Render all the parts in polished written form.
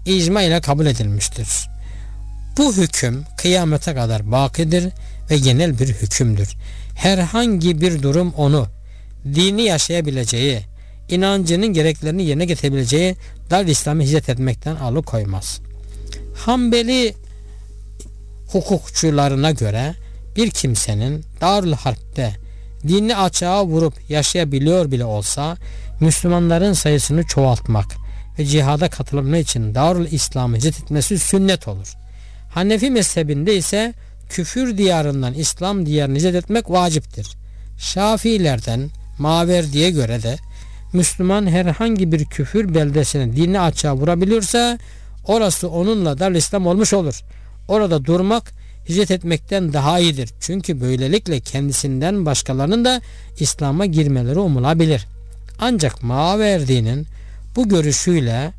icma ile kabul edilmiştir. Bu hüküm kıyamete kadar bakidir ve genel bir hükümdür. Herhangi bir durum onu dini yaşayabileceği, inancının gereklerini yerine getirebileceği Darül İslam'a hicret etmekten alıkoymaz. Hanbeli hukukçularına göre bir kimsenin Darül Harp'te dinini açığa vurup yaşayabiliyor bile olsa Müslümanların sayısını çoğaltmak ve cihada katılımı için Darül İslam'a hicret etmesi sünnet olur. Hanefi mezhebinde ise küfür diyarından İslam diyarına hicret etmek vaciptir. Şafiilerden Maverdi'ye göre de Müslüman herhangi bir küfür beldesine dinini açığa vurabiliyorsa orası onunla Darül İslam olmuş olur. Orada durmak hicret etmekten daha iyidir. Çünkü böylelikle kendisinden başkalarının da İslam'a girmeleri umulabilir. Ancak Maverdi'nin bu görüşüyle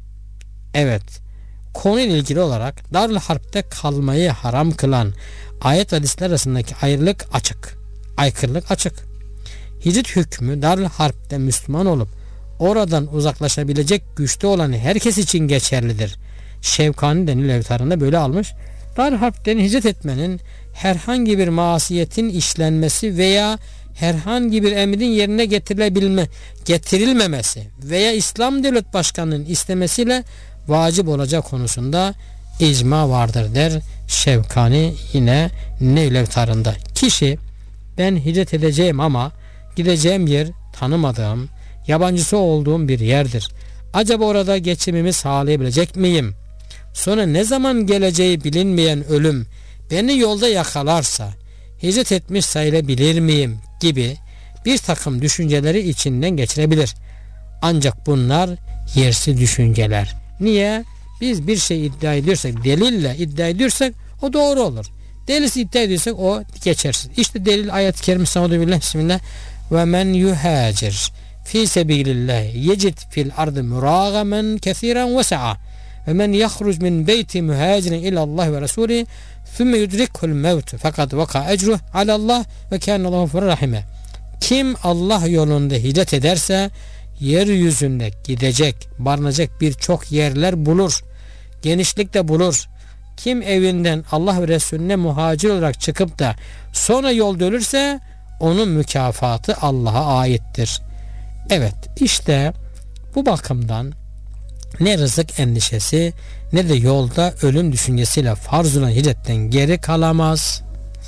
konuyla ilgili olarak Darül Harp'te kalmayı haram kılan ayet ve hadisler arasındaki aykırılık açık. Hicret hükmü Darül Harp'te Müslüman olup oradan uzaklaşabilecek güçte olan herkes için geçerlidir. Şevkani Denil Evtarı'nda böyle almış. Darül Harp'ten hicret etmenin herhangi bir masiyetin işlenmesi veya herhangi bir emrin yerine getirilmemesi veya İslam Devlet Başkanı'nın istemesiyle vacip olacak konusunda icma vardır der Şevkani yine Nevl Evtarı'nda. Kişi ben hicret edeceğim ama gideceğim yer tanımadığım, yabancısı olduğum bir yerdir. Acaba orada geçimimi sağlayabilecek miyim? Sonra ne zaman geleceği bilinmeyen ölüm beni yolda yakalarsa hicret etmiş sayılabilir miyim gibi bir takım düşünceleri içinden geçirebilir. Ancak bunlar yersiz düşünceler. Niye? Biz bir şey iddia ediyorsak, delille iddia ediyorsak o doğru olur. Delilsiz iddia ediyorsak o geçersiz. İşte delil ayet-i kerime Estağfirullah bismillah ve men yuhacir fi sebilillah yecid fil ardı muragamen kesiren ve sa'a ve men yahruc min beyti muhacirin ila Allah ve Resulü thumme yudrikul mevt fakat vaka ecruh ala Allah ve kâne Allahu gafurur rahime. Kim Allah yolunda hicret ederse yeryüzünde gidecek, barınacak birçok yerler bulur. Genişlik de bulur. Kim evinden Allah ve Resulüne muhacir olarak çıkıp da sonra yolda ölürse onun mükafatı Allah'a aittir. Evet, işte bu bakımdan ne rızık endişesi ne de yolda ölüm düşüncesiyle farz olan hicretten geri kalamaz.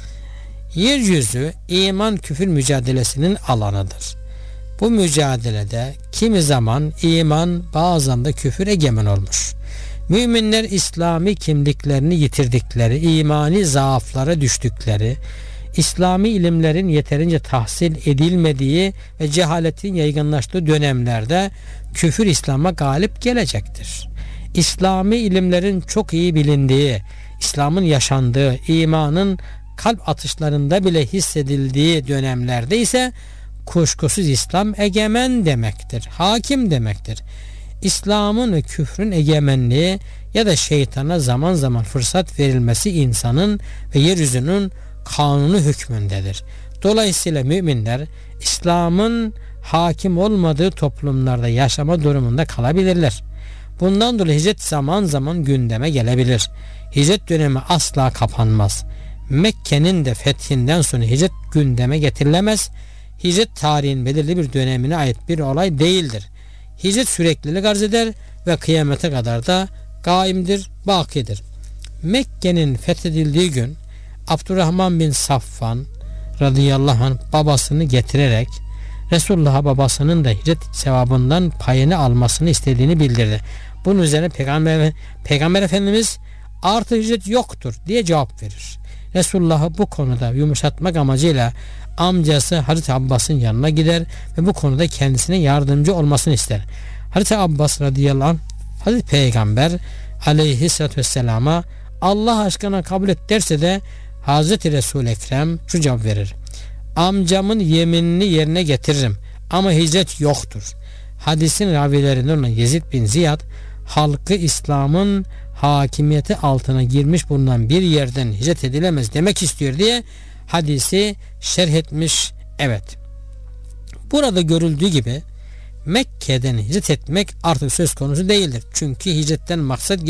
Yeryüzü iman küfür mücadelesinin alanıdır. Bu mücadelede kimi zaman iman bazen de küfür egemen olmuş. Müminler İslami kimliklerini yitirdikleri, imani zaaflara düştükleri, İslami ilimlerin yeterince tahsil edilmediği ve cehaletin yaygınlaştığı dönemlerde küfür İslam'a galip gelecektir. İslami ilimlerin çok iyi bilindiği, İslam'ın yaşandığı, imanın kalp atışlarında bile hissedildiği dönemlerde ise kuşkusuz İslam egemen demektir, hakim demektir. İslam'ın ve küfrün egemenliği ya da şeytana zaman zaman fırsat verilmesi insanın ve yeryüzünün kanunu hükmündedir. Dolayısıyla müminler İslam'ın hakim olmadığı toplumlarda yaşama durumunda kalabilirler. Bundan dolayı hicret zaman zaman gündeme gelebilir. Hicret dönemi asla kapanmaz. Mekke'nin de fethinden sonra hicret gündeme getirilemez. Hicret tarihin belirli bir dönemine ait bir olay değildir. Hicret süreklilik arz eder ve kıyamete kadar da kaimdir, bakidir. Mekke'nin fethedildiği gün Abdurrahman bin Safvan radıyallahu anh babasını getirerek Resulullah'a babasının da hicret sevabından payını almasını istediğini bildirdi. Bunun üzerine Peygamber Efendimiz artı hicret yoktur diye cevap verir. Resulullah'ı bu konuda yumuşatmak amacıyla amcası Hazreti Abbas'ın yanına gider ve bu konuda kendisine yardımcı olmasını ister. Hazreti Abbas radıyallahu anh Hazreti Peygamber aleyhissalatü vesselama Allah aşkına kabul et derse de Hazreti Resul-i Ekrem şu cevap verir: amcamın yeminini yerine getiririm ama hicret yoktur. Hadisin ravilerinden olan Yezid bin Ziyad halkı İslam'ın hakimiyeti altına girmiş bulunan bir yerden hicret edilemez demek istiyor diye hadisi şerh etmiş. Evet, burada görüldüğü gibi Mekke'den hicret etmek artık söz konusu değildir. Çünkü hicretten maksat